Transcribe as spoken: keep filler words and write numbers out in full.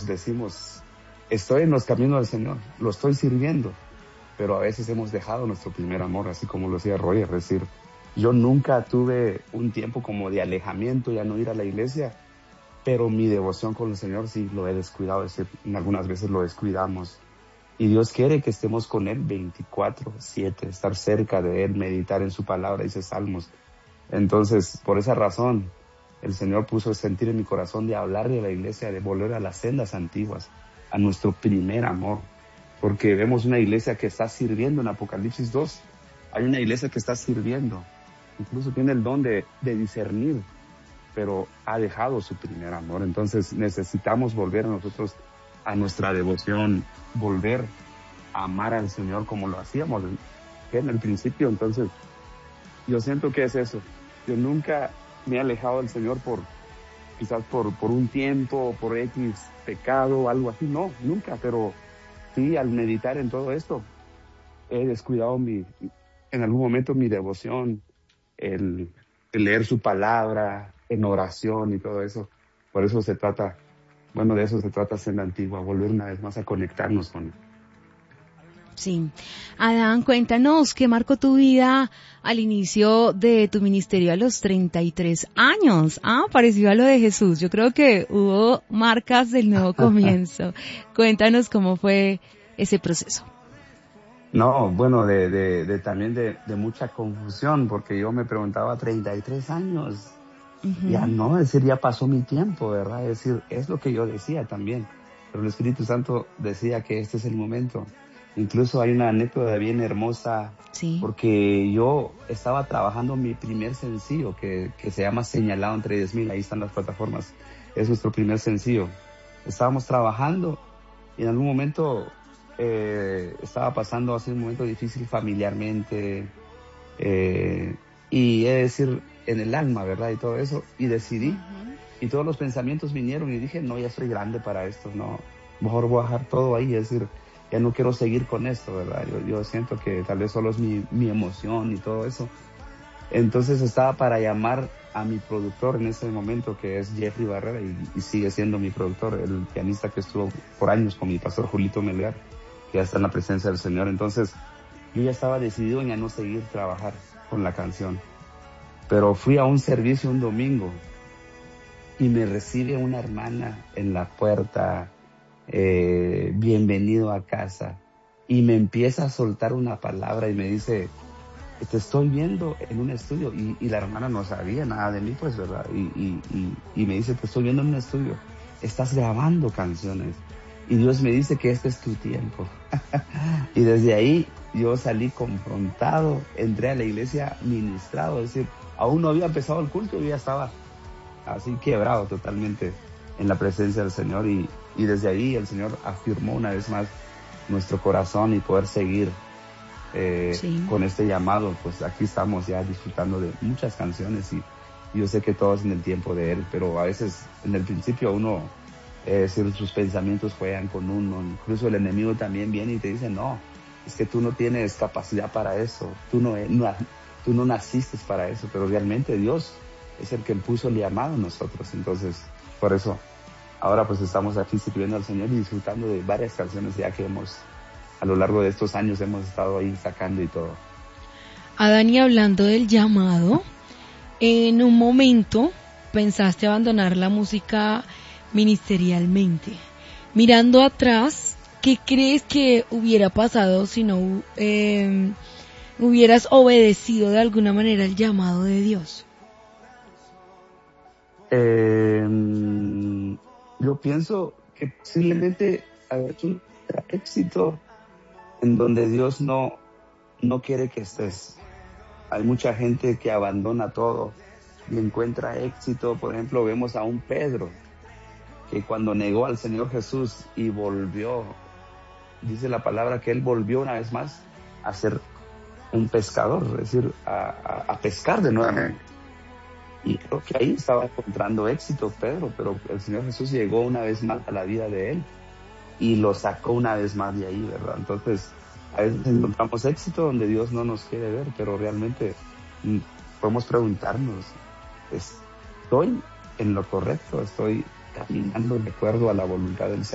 nosotros decimos, estoy en los caminos del Señor, lo estoy sirviendo, pero a veces hemos dejado nuestro primer amor, así como lo decía Roger, es decir, yo nunca tuve un tiempo como de alejamiento, ya no ir a la iglesia, pero mi devoción con el Señor sí lo he descuidado, es decir, algunas veces lo descuidamos. Y Dios quiere que estemos con Él veinticuatro siete, estar cerca de Él, meditar en su palabra, dice Salmos. Entonces, por esa razón, el Señor puso el sentir en mi corazón de hablarle a la iglesia, de volver a las sendas antiguas, a nuestro primer amor. Porque vemos una iglesia que está sirviendo en Apocalipsis dos. Hay una iglesia que está sirviendo. Incluso tiene el don de, de discernir, pero ha dejado su primer amor. Entonces necesitamos volver a nosotros a nuestra devoción, volver a amar al Señor como lo hacíamos en el principio. Entonces yo siento que es eso. Yo nunca me he alejado del Señor por quizás por, por un tiempo, por X pecado o algo así. No, nunca, pero sí, al meditar en todo esto, he descuidado mi, en algún momento mi devoción, el, el leer su palabra en oración y todo eso. Por eso se trata, bueno, de eso se trata Senda Antigua, volver una vez más a conectarnos con Él. Sí. Adán, cuéntanos, ¿qué marcó tu vida al inicio de tu ministerio a los treinta y tres años? Ah, parecido a lo de Jesús. Yo creo que hubo marcas del nuevo comienzo. Cuéntanos cómo fue ese proceso. No, bueno, de, de, de también de, de mucha confusión, porque yo me preguntaba, treinta y tres años, uh-huh. Ya no, es decir, ya pasó mi tiempo, ¿verdad? Es decir, es lo que yo decía también, pero el Espíritu Santo decía que este es el momento. Incluso hay una anécdota bien hermosa, sí. Porque yo estaba trabajando mi primer sencillo, que, que se llama Señalado entre diez mil, ahí están las plataformas, es nuestro primer sencillo. Estábamos trabajando y en algún momento eh, estaba pasando así un momento difícil familiarmente, eh, y es decir, en el alma, ¿verdad? Y todo eso, y decidí, uh-huh. Y todos los pensamientos vinieron y dije, no, ya soy grande para esto, no, mejor voy a dejar todo ahí, es decir, ya no quiero seguir con esto, ¿verdad? Yo, yo siento que tal vez solo es mi, mi emoción y todo eso. Entonces estaba para llamar a mi productor en ese momento, que es Jeffrey Barrera, y, y sigue siendo mi productor, el pianista que estuvo por años con mi pastor Julito Melgar, que ya está en la presencia del Señor. Entonces yo ya estaba decidido en ya no seguir trabajar con la canción. Pero fui a un servicio un domingo y me recibe una hermana en la puerta, eh, bienvenido a casa, y me empieza a soltar una palabra y me dice, te estoy viendo en un estudio, y, y la hermana no sabía nada de mí, pues, ¿verdad? Y, y, y, y me dice, te estoy viendo en un estudio, estás grabando canciones, y Dios me dice que este es tu tiempo. Y desde ahí yo salí confrontado, entré a la iglesia ministrado, es decir, aún no había empezado el culto, yo ya estaba así quebrado totalmente en la presencia del Señor, y, y desde ahí el Señor afirmó una vez más nuestro corazón y poder seguir eh, sí. Con este llamado. Pues aquí estamos ya disfrutando de muchas canciones, y, y yo sé que todo es en el tiempo de Él, pero a veces en el principio uno, eh, decir, sus pensamientos juegan con uno, incluso el enemigo también viene y te dice, no, es que tú no tienes capacidad para eso, tú no, no, tú no naciste para eso, pero realmente Dios es el que puso el llamado a nosotros. Entonces, por eso, ahora pues estamos aquí sirviendo al Señor y disfrutando de varias canciones ya que hemos, a lo largo de estos años hemos estado ahí sacando y todo. Adán, y hablando del llamado, en un momento pensaste abandonar la música ministerialmente. Mirando atrás, ¿qué crees que hubiera pasado si no eh, hubieras obedecido de alguna manera el llamado de Dios? Eh, yo pienso que posiblemente haber hecho un éxito en donde Dios no, no quiere que estés. Hay mucha gente que abandona todo y encuentra éxito. Por ejemplo, vemos a un Pedro que cuando negó al Señor Jesús y volvió, dice la palabra que él volvió una vez más a ser un pescador, es decir, a, a, a pescar de nuevo. Y creo que ahí estaba encontrando éxito Pedro, pero el Señor Jesús llegó una vez más a la vida de él y lo sacó una vez más de ahí, ¿verdad? Entonces, a veces encontramos éxito donde Dios no nos quiere ver, pero realmente mm, podemos preguntarnos, ¿estoy en lo correcto? ¿Estoy caminando de acuerdo a la voluntad del Señor?